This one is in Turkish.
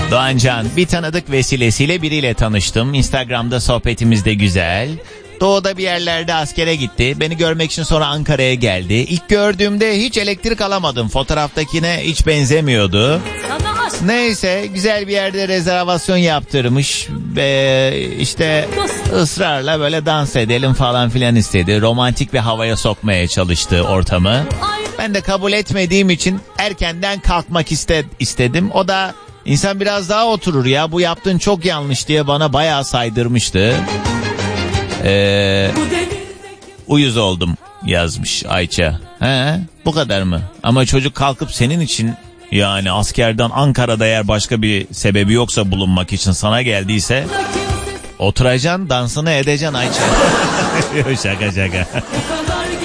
Doğancan, bir tanıdık vesilesiyle biriyle tanıştım. Instagram'da sohbetimiz de güzel. Doğuda bir yerlerde askere gitti. Beni görmek için sonra Ankara'ya geldi. İlk gördüğümde hiç elektrik alamadım. Fotoğraftakine hiç benzemiyordu. Neyse, güzel bir yerde rezervasyon yaptırmış. İşte ısrarla böyle dans edelim falan filan istedi. Romantik bir havaya sokmaya çalıştı ortamı. Ben de kabul etmediğim için erkenden kalkmak istedim. O da insan biraz daha oturur ya, bu yaptığın çok yanlış diye bana bayağı saydırmıştı. Uyuz oldum yazmış Ayça. Bu kadar mı? Ama çocuk kalkıp senin için, yani askerden Ankara'da eğer başka bir sebebi yoksa bulunmak için sana geldiyse oturacaksın, dansını edeceksin Ayça. Şaka.